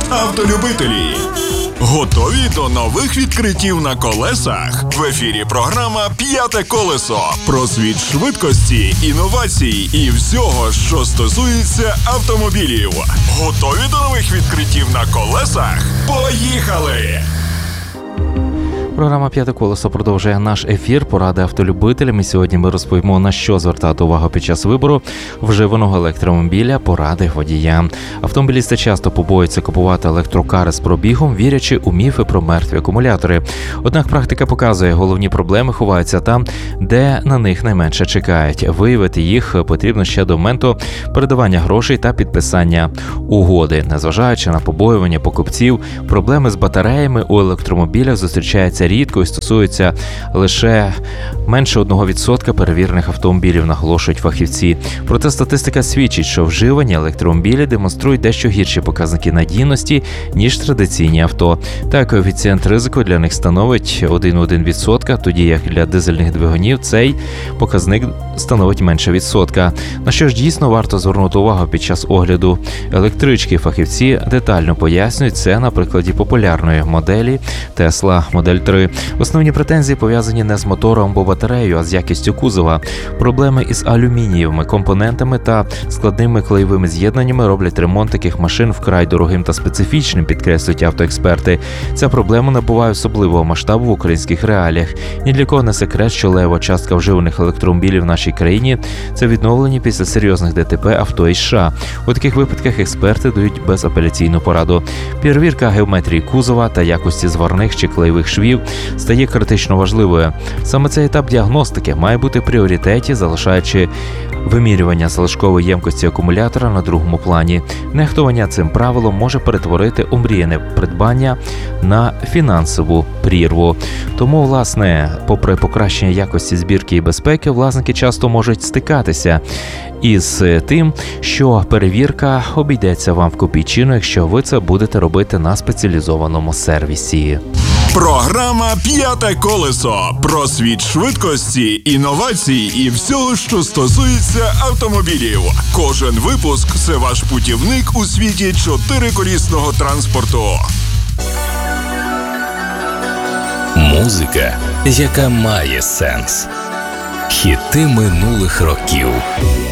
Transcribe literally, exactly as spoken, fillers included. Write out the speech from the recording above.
автолюбителі. Готові до нових відкриттів на колесах? В ефірі програма «П'яте колесо» про світ швидкості, інновацій і всього, що стосується автомобілів. Готові до нових відкриттів на колесах? Поїхали! Програма «П'яте колесо» продовжує наш ефір поради автолюбителям. І сьогодні ми розповімо, на що звертати увагу під час вибору вживаного електромобіля, поради водіям. Автомобілісти часто побоюються купувати електрокари з пробігом, вірячи у міфи про мертві акумулятори. Однак практика показує, головні проблеми ховаються там, де на них найменше чекають. Виявити їх потрібно ще до моменту передавання грошей та підписання угоди. Незважаючи на побоювання покупців, проблеми з батареями у електромобілях зустрічаються рідко і стосується лише менше одного відсотка перевірених автомобілів, наголошують фахівці. Проте статистика свідчить, що вживані електромобілі демонструють дещо гірші показники надійності, ніж традиційні авто. Так, коефіцієнт ризику для них становить один цілих один десятих відсотка, тоді як для дизельних двигунів цей показник становить менше відсотка. На що ж дійсно варто звернути увагу під час огляду електрички? Фахівці детально пояснюють це на прикладі популярної моделі Tesla Model три. Основні претензії пов'язані не з мотором або батареєю, а з якістю кузова. Проблеми із алюмінієвими компонентами та складними клеєвими з'єднаннями роблять ремонт таких машин вкрай дорогим та специфічним, підкреслюють автоексперти. Ця проблема набуває особливого масштабу в українських реаліях. Ні для кого не секрет, що левова частка вживаних електромобілів в нашій країні – це відновлені після серйозних ДТП авто із США. У таких випадках експерти дають безапеляційну пораду. Перевірка геометрії кузова та якості зварних чи клеєвих швів стає критично важливою. Саме цей етап діагностики має бути в пріоритеті, залишаючи вимірювання залишкової ємкості акумулятора на другому плані. Нехтування цим правилом може перетворити омріяне придбання на фінансову прірву. Тому, власне, попри покращення якості збірки і безпеки, власники часто можуть стикатися із тим, що перевірка обійдеться вам в копійчину, якщо ви це будете робити на спеціалізованому сервісі. Програма «П'яте колесо» про світ швидкості, інновацій і всього, що стосується автомобілів. Кожен випуск – це ваш путівник у світі чотириколісного транспорту. Музика, яка має сенс. Хіти минулих років.